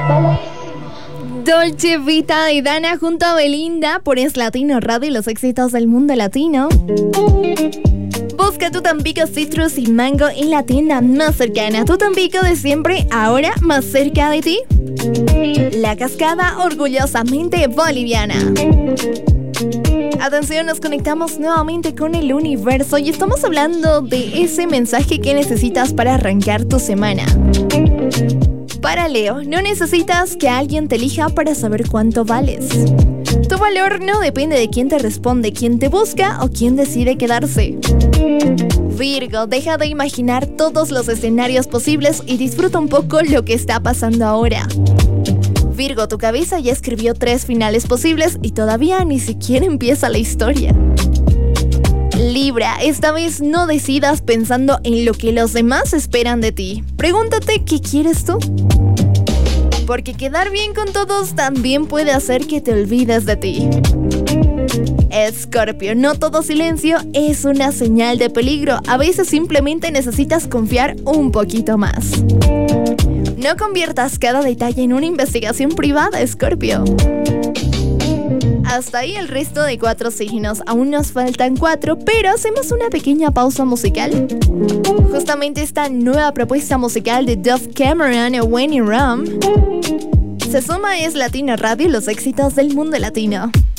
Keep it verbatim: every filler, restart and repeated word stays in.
Dolce Vita de Dana junto a Belinda por Es Latino Radio y los éxitos del mundo latino. Busca tu Tampico Citrus y Mango en la tienda más cercana. Tu Tampico de siempre, ahora más cerca de ti. La Cascada, orgullosamente boliviana. Atención, nos conectamos nuevamente con el universo y estamos hablando de ese mensaje que necesitas para arrancar tu semana. Para Leo, no necesitas que alguien te elija para saber cuánto vales. Tu valor no depende de quién te responde, quién te busca o quién decide quedarse. Virgo, deja de imaginar todos los escenarios posibles y disfruta un poco lo que está pasando ahora. Virgo, tu cabeza ya escribió tres finales posibles y todavía ni siquiera empieza la historia. Libra, esta vez no decidas pensando en lo que los demás esperan de ti. Pregúntate qué quieres tú. Porque quedar bien con todos también puede hacer que te olvides de ti. Escorpio, no todo silencio es una señal de peligro. A veces simplemente necesitas confiar un poquito más. No conviertas cada detalle en una investigación privada, Escorpio. Hasta ahí el resto de cuatro signos. Aún nos faltan cuatro, pero hacemos una pequeña pausa musical. Justamente esta nueva propuesta musical de Dove Cameron y When in Rome se suma a Es Latino Radio y los éxitos del mundo latino.